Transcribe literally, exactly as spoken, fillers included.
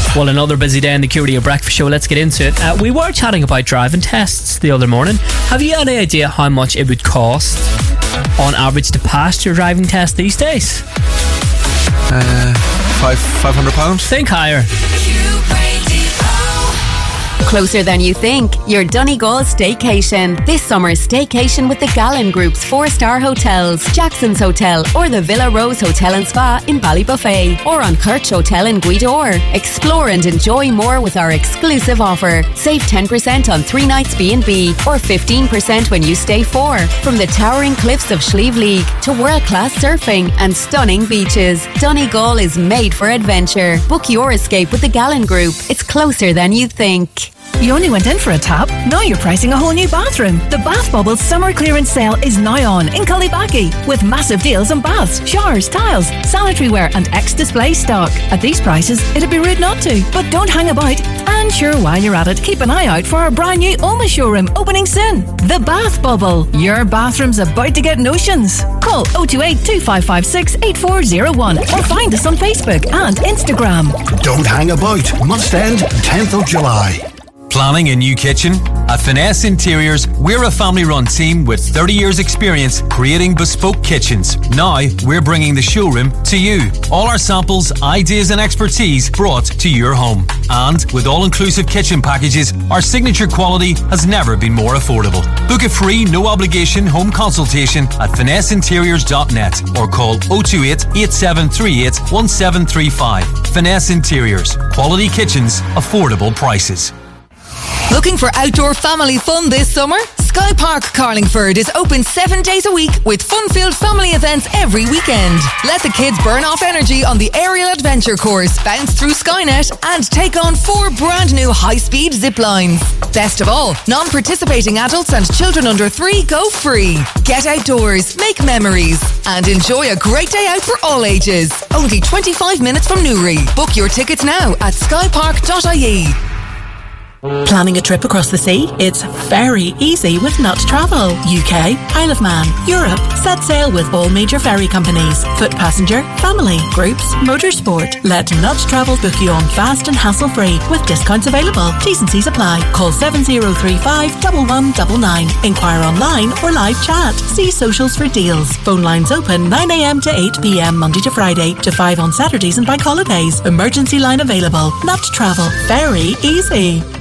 Well, another busy day in the Curio Breakfast Show. Let's get into it. Uh, we were chatting about driving tests the other morning. Have you any idea how much it would cost on average to pass your driving test these days? Uh, five five hundred pounds. Think higher. Closer than you think. Your Donegal staycation. This summer, staycation with the Gallen Group's four-star hotels, Jackson's Hotel, or the Villa Rose Hotel and Spa in Ballybuffet, or on Kirch Hotel in Guidor. Explore and enjoy more with our exclusive offer. Save ten percent on three nights B and B, or fifteen percent when you stay four. From the towering cliffs of Slieve League to world-class surfing and stunning beaches, Donegal is made for adventure. Book your escape with the Gallen Group. It's closer than you think. You only went in for a tap, now you're pricing a whole new bathroom. The Bath Bubbles summer clearance sale is now on in Cullibackie with massive deals on baths, showers, tiles, sanitary ware and ex-display stock. At these prices, it'd be rude not to. But don't hang about. And sure, while you're at it, keep an eye out for our brand new Oma showroom opening soon. The Bath Bubble. Your bathroom's about to get notions. Call oh two eight, two five five six, eight four oh one or find us on Facebook and Instagram. Don't hang about. Must end tenth of July. Planning a new kitchen? At Finesse Interiors, we're a family-run team with thirty years experience creating bespoke kitchens. Now, we're bringing the showroom to you. All our samples, ideas and expertise brought to your home. And with all-inclusive kitchen packages, our signature quality has never been more affordable. Book a free, no-obligation home consultation at finesse interiors dot net or call oh two eight, eight seven three eight, one seven three five. Finesse Interiors. Quality kitchens, affordable prices. Looking for outdoor family fun this summer? Sky Park Carlingford is open seven days a week with fun-filled family events every weekend. Let the kids burn off energy on the aerial adventure course, bounce through Skynet and take on four brand new high-speed zip lines. Best of all, non-participating adults and children under three go free. Get outdoors, make memories and enjoy a great day out for all ages. Only twenty-five minutes from Newry. Book your tickets now at sky park dot I E. Planning a trip across the sea? It's very easy with Nut Travel. U K, Isle of Man, Europe. Set sail with all major ferry companies. Foot passenger, family, groups, motorsport. Let Nut Travel book you on fast and hassle-free with discounts available. T's and C's apply. Call seven oh three five, one one nine nine. Inquire online or live chat. See socials for deals. Phone lines open nine a.m. to eight p.m. Monday to Friday to five on Saturdays and bank holidays. Emergency line available. Nut Travel. Very easy.